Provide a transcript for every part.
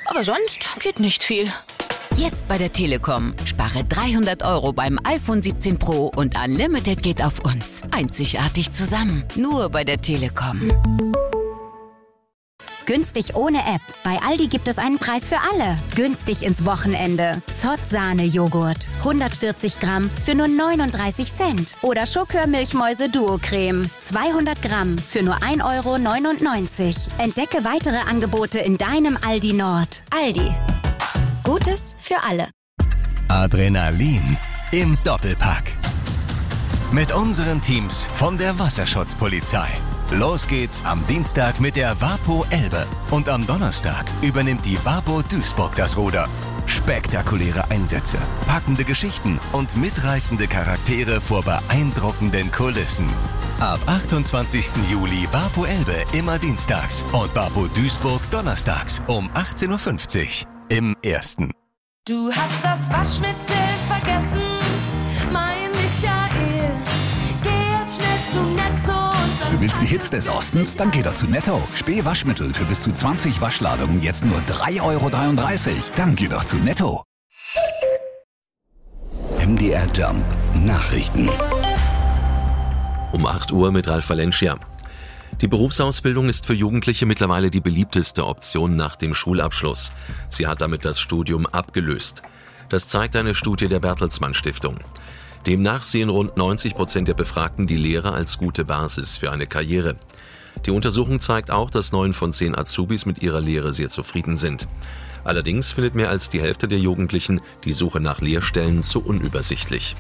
Aber sonst geht nicht viel. Jetzt bei der Telekom. Spare 300 € beim iPhone 17 Pro und Unlimited geht auf uns. Einzigartig zusammen. Nur bei der Telekom. Günstig ohne App. Bei Aldi gibt es einen Preis für alle. Günstig ins Wochenende. Zott-Sahne-Joghurt. 140 Gramm für nur 39 Cent. Oder Schokör-Milchmäuse-Duo-Creme. 200 Gramm für nur 1,99 €. Entdecke weitere Angebote in deinem Aldi Nord. Aldi. Gutes für alle. Adrenalin im Doppelpack. Mit unseren Teams von der Wasserschutzpolizei. Los geht's am Dienstag mit der Wapo Elbe. Und am Donnerstag übernimmt die Wapo Duisburg das Ruder. Spektakuläre Einsätze, packende Geschichten und mitreißende Charaktere vor beeindruckenden Kulissen. Ab 28. Juli Wapo Elbe immer dienstags und Wapo Duisburg donnerstags um 18:50 Uhr im Ersten. Du hast das Waschmittel vergessen, mein Michael. Geh jetzt schnell zu Netto. Du willst die Hits des Ostens? Dann geh doch zu Netto. Späh-Waschmittel für bis zu 20 Waschladungen jetzt nur 3,33 €. Dann geh doch zu Netto. MDR Jump Nachrichten. Um 8 Uhr mit Ralf Valencia. Die Berufsausbildung ist für Jugendliche mittlerweile die beliebteste Option nach dem Schulabschluss. Sie hat damit das Studium abgelöst. Das zeigt eine Studie der Bertelsmann Stiftung. Demnach sehen rund 90% der Befragten die Lehre als gute Basis für eine Karriere. Die Untersuchung zeigt auch, dass 9 von 10 Azubis mit ihrer Lehre sehr zufrieden sind. Allerdings findet mehr als die Hälfte der Jugendlichen die Suche nach Lehrstellen zu unübersichtlich.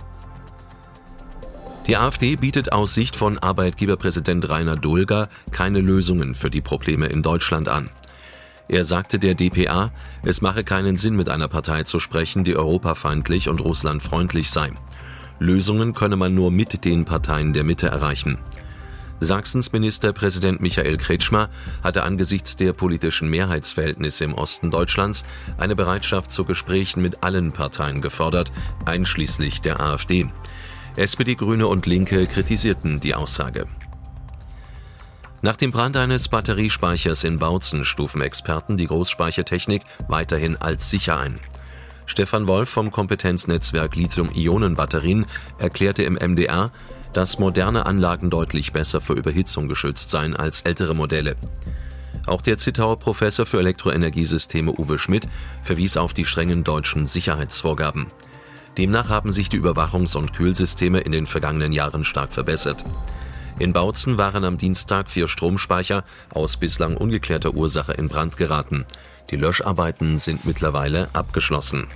Die AfD bietet aus Sicht von Arbeitgeberpräsident Rainer Dulger keine Lösungen für die Probleme in Deutschland an. Er sagte der dpa, es mache keinen Sinn, mit einer Partei zu sprechen, die europafeindlich und russlandfreundlich sei. Lösungen könne man nur mit den Parteien der Mitte erreichen. Sachsens Ministerpräsident Michael Kretschmer hatte angesichts der politischen Mehrheitsverhältnisse im Osten Deutschlands eine Bereitschaft zu Gesprächen mit allen Parteien gefordert, einschließlich der AfD. SPD, Grüne und Linke kritisierten die Aussage. Nach dem Brand eines Batteriespeichers in Bautzen stufen Experten die Großspeichertechnik weiterhin als sicher ein. Stefan Wolf vom Kompetenznetzwerk Lithium-Ionen-Batterien erklärte im MDR, dass moderne Anlagen deutlich besser vor Überhitzung geschützt seien als ältere Modelle. Auch der Zittauer Professor für Elektroenergiesysteme Uwe Schmidt verwies auf die strengen deutschen Sicherheitsvorgaben. Demnach haben sich die Überwachungs- und Kühlsysteme in den vergangenen Jahren stark verbessert. In Bautzen waren am Dienstag 4 Stromspeicher aus bislang ungeklärter Ursache in Brand geraten. Die Löscharbeiten sind mittlerweile abgeschlossen.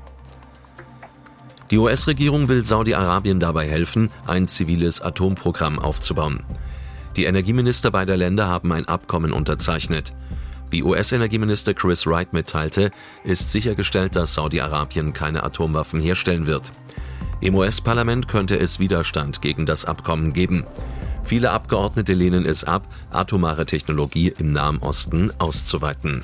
Die US-Regierung will Saudi-Arabien dabei helfen, ein ziviles Atomprogramm aufzubauen. Die Energieminister beider Länder haben ein Abkommen unterzeichnet. Wie US-Energieminister Chris Wright mitteilte, ist sichergestellt, dass Saudi-Arabien keine Atomwaffen herstellen wird. Im US-Parlament könnte es Widerstand gegen das Abkommen geben. Viele Abgeordnete lehnen es ab, atomare Technologie im Nahen Osten auszuweiten.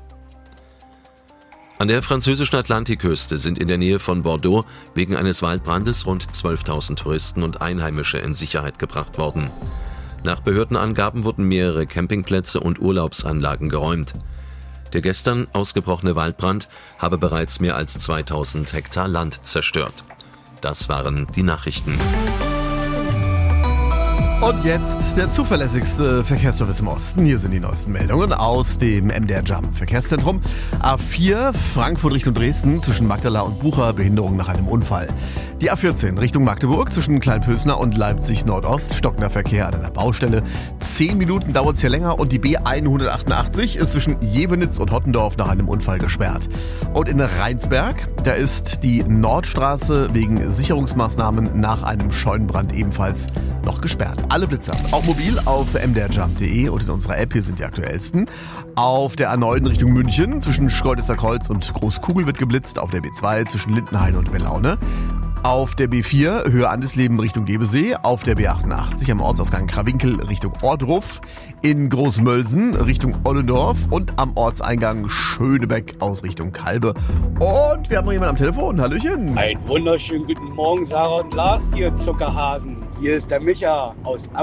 An der französischen Atlantikküste sind in der Nähe von Bordeaux wegen eines Waldbrandes rund 12.000 Touristen und Einheimische in Sicherheit gebracht worden. Nach Behördenangaben wurden mehrere Campingplätze und Urlaubsanlagen geräumt. Der gestern ausgebrochene Waldbrand habe bereits mehr als 2000 Hektar Land zerstört. Das waren die Nachrichten. Und jetzt der zuverlässigste Verkehrsservice im Osten. Hier sind die neuesten Meldungen aus dem MDR Jump Verkehrszentrum. A4 Frankfurt Richtung Dresden zwischen Magdala und Bucha, Behinderung nach einem Unfall. Die A14 Richtung Magdeburg zwischen Kleinpösner und Leipzig Nordost, stockender Verkehr an einer Baustelle. 10 Minuten dauert es hier länger und die B188 ist zwischen Jevenitz und Hottendorf nach einem Unfall gesperrt. Und in Rheinsberg, da ist die Nordstraße wegen Sicherungsmaßnahmen nach einem Scheunenbrand ebenfalls noch gesperrt. Alle Blitzer, auch mobil auf mdrjump.de und in unserer App, hier sind die aktuellsten. Auf der A9 Richtung München zwischen Schkeuditzer Kreuz und Großkugel wird geblitzt, auf der B2 zwischen Lindenhain und Belaune. Auf der B4 Höhe Andesleben Richtung Gebesee, auf der B88 am Ortsausgang Krawinkel Richtung Ohrdruf, in Großmölsen Richtung Ollendorf und am Ortseingang Schönebeck aus Richtung Kalbe. Und wir haben noch jemanden am Telefon. Hallöchen. Einen wunderschönen guten Morgen, Sarah und Lars, ihr Zuckerhasen. Hier ist der Micha aus Aue.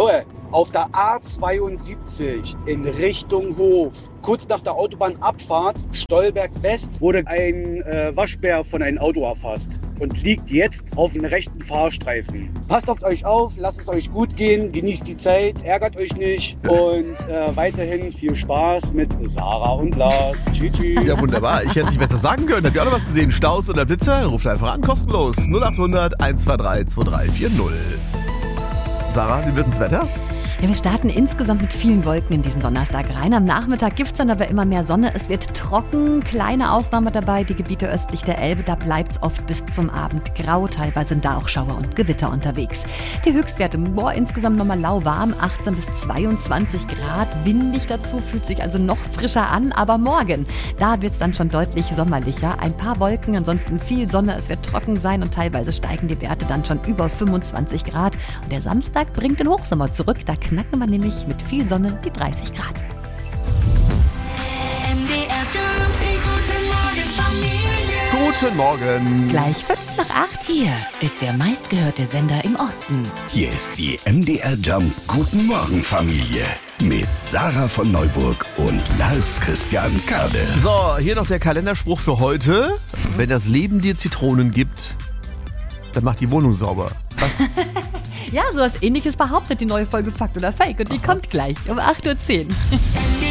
auf der A72 in Richtung Hof. Kurz nach der Autobahnabfahrt Stolberg West wurde ein Waschbär von einem Auto erfasst und liegt jetzt auf dem rechten Fahrstreifen. Passt auf euch auf, lasst es euch gut gehen, genießt die Zeit, ärgert euch nicht und weiterhin viel Spaß mit Sarah und Lars. Tschüss, tschüss. Ja, wunderbar. Ich hätte es nicht besser sagen können. Habt ihr auch noch was gesehen? Staus oder Blitzer? Dann ruft einfach an, kostenlos. 0800 123 2340. Sarah, wie wird das Wetter? Ja, wir starten insgesamt mit vielen Wolken in diesen Donnerstag rein. Am Nachmittag gibt es dann aber immer mehr Sonne. Es wird trocken, kleine Ausnahme dabei. Die Gebiete östlich der Elbe, da bleibt es oft bis zum Abend grau. Teilweise sind da auch Schauer und Gewitter unterwegs. Die Höchstwerte, insgesamt nochmal lauwarm, 18 bis 22 Grad. Windig dazu, fühlt sich also noch frischer an. Aber morgen, da wird es dann schon deutlich sommerlicher. Ein paar Wolken, ansonsten viel Sonne. Es wird trocken sein und teilweise steigen die Werte dann schon über 25 Grad. Und der Samstag bringt den Hochsommer zurück. Da knacken wir nämlich mit viel Sonne die 30 Grad. Guten Morgen. Gleich 5 nach 8. Hier ist der meistgehörte Sender im Osten. Hier ist die MDR Jump Guten Morgen Familie mit Sarah von Neuburg und Lars Christian Kade. So, hier noch der Kalenderspruch für heute. Wenn das Leben dir Zitronen gibt, dann mach die Wohnung sauber. Was? Ja, sowas Ähnliches behauptet die neue Folge Fakt oder Fake und die kommt gleich um 8.10 Uhr.